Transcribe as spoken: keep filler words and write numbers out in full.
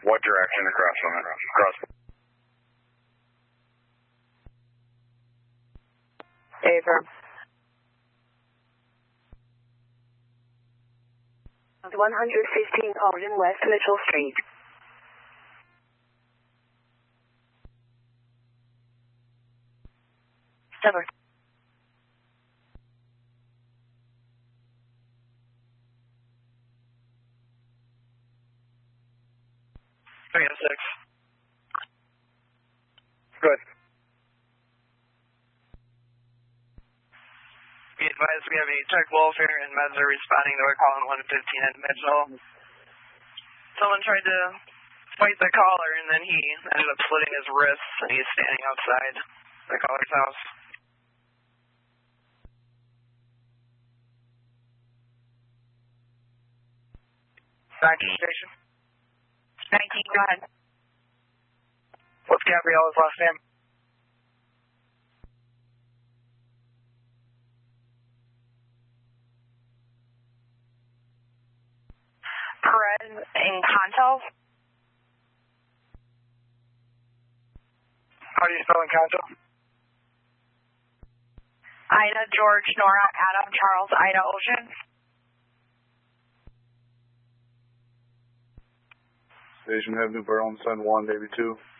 What direction across on it? Across. Affirm. one fifteen Alden West Mitchell Street. Seven. three oh six. Good. Be advised we have a Tech Wolf here and meds are responding to a call on one fifteen at Mitchell. Someone tried to fight the caller and then he ended up slitting his wrists and he's standing outside the caller's house. nineteen station. nineteen, go ahead. What's Gabriella's last name? Perez Encanto. How do you spell Encanto? Ida, George, Nora, Adam, Charles, Ida, Ocean. Station Avenue, Burlington, one, Navy two.